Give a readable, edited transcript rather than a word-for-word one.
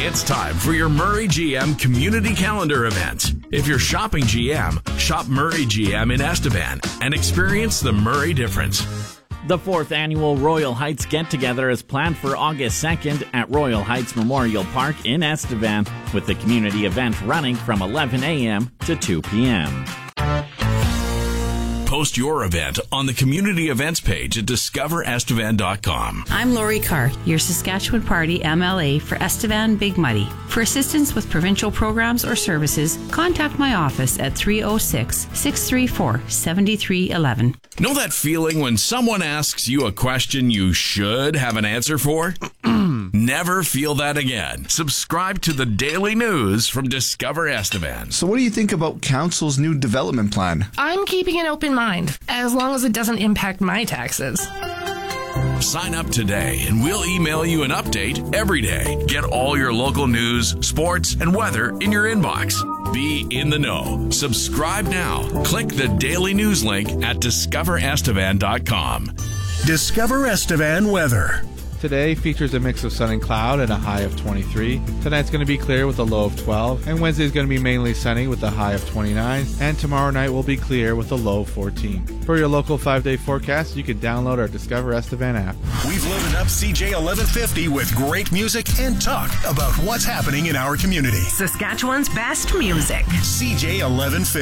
It's time for your Murray GM Community Calendar event. If you're shopping GM, shop Murray GM in Estevan and experience the Murray difference. The 4th annual Royal Heights Get-Together is planned for August 2nd at Royal Heights Memorial Park in Estevan, with the community event running from 11 a.m. to 2 p.m. Post your event on the community events page at discoverestevan.com. I'm Lori Carr, your Saskatchewan Party MLA for Estevan Big Muddy. For assistance with provincial programs or services, contact my office at 306-634-7311. Know that feeling when someone asks you a question you should have an answer for? Never feel that again. Subscribe to the daily news from Discover Estevan. So what do you think about Council's new development plan? I'm keeping an open mind, as long as it doesn't impact my taxes. Sign up today and we'll email you an update every day. Get all your local news, sports, and weather in your inbox. Be in the know. Subscribe now. Click the daily news link at discoverestevan.com. Discover Estevan weather. Today features a mix of sun and cloud and a high of 23. Tonight's going to be clear with a low of 12. And Wednesday's going to be mainly sunny with a high of 29. And tomorrow night will be clear with a low of 14. For your local 5-day forecast, you can download our Discover Estevan app. We've loaded up CJ 1150 with great music and talk about what's happening in our community. Saskatchewan's best music. CJ 1150.